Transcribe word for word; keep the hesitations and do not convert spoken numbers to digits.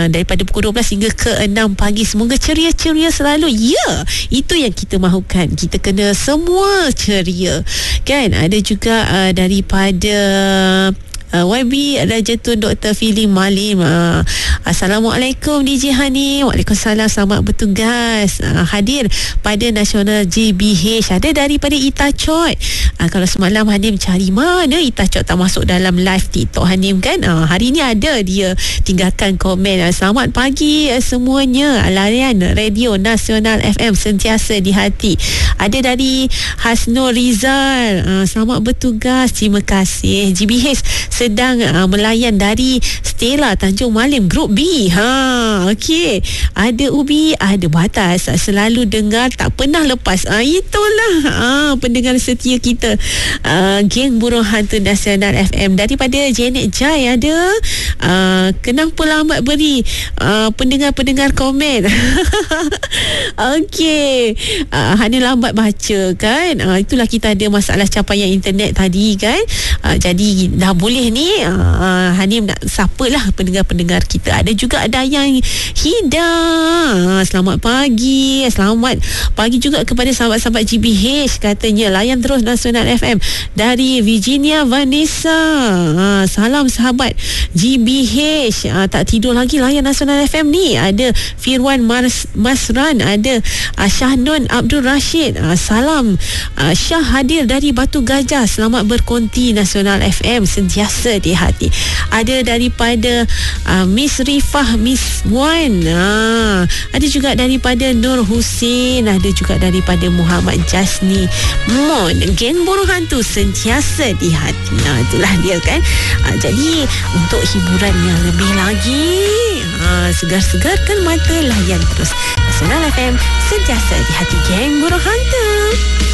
uh, daripada pukul dua belas hingga ke enam pagi. Semoga ceria-ceria selalu. Ya, itu yang kita mahukan. Kita kena semua ceria, kan? Ada juga uh, daripada Uh, Y B Rajatun Doktor Feeling Malim. uh, Assalamualaikum D J Hani. Waalaikumsalam, selamat bertugas. uh, Hadir pada Nasional G B H. Ada daripada Ita Chot. uh, Kalau semalam Hanim cari mana Ita Chot tak masuk dalam live TikTok Hanim, kan? uh, Hari ni ada dia tinggalkan komen. uh, Selamat pagi uh, semuanya. Layan Radio Nasional F M sentiasa di hati. Ada dari Hasnul Rizal. uh, Selamat bertugas, terima kasih. G B H sedang uh, melayan dari Stella Tanjung Malim Grup B. Ha, okey. Ada Ubi, ada Batas. Selalu dengar, tak pernah lepas. Ah, itulah ah, pendengar setia kita. Ah, geng Burung Hantu Nasional F M. Daripada Janet Jai ada. Ah, kenapa lambat beri ah, pendengar-pendengar komen? Okey. Ah, hanya lambat baca, kan? Ah, itulah kita ada masalah capaian internet tadi, kan? Ah, jadi dah boleh ni uh, Hanim nak sapalah pendengar-pendengar kita. Ada juga Dayang Hida. uh, Selamat pagi. Selamat pagi juga kepada sahabat-sahabat G B H. Katanya layan terus Nasional F M. Dari Virginia Vanessa. uh, Salam sahabat G B H. uh, Tak tidur lagi layan Nasional F M ni. Ada Firwan Mas, Masran. Ada uh, Syahnun Abdul Rashid. uh, Salam uh, Syah hadir dari Batu Gajah. Selamat berkonti Nasional F M sentiasa di hati. Ada daripada uh, Miss Rifah Miss Wan. uh, Ada juga daripada Nur Husin. Ada juga daripada Muhammad Jasni Mon. Geng Burung Hantu sentiasa di hati. Nah, itulah dia, kan? uh, Jadi untuk hiburan yang lebih lagi, uh, segar-segarkan mata, layan terus Nasional F M sentiasa di hati. Geng Burung Hantu.